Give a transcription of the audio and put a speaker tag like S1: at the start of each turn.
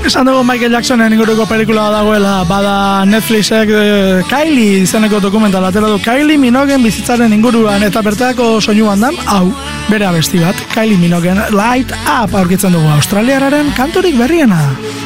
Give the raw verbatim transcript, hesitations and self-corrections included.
S1: Esan dugu Michael Jacksonen inguruko pelikula dagoela, bada Netflixek e, Kylie izeneko dokumentala atera du, Kylie Minogen bizitzaren inguruan, eta bertako soinu bandan, hau, bere abesti bat, Kylie Minogen Light Up aurkitzen dugu Australiararen kanturik berriena.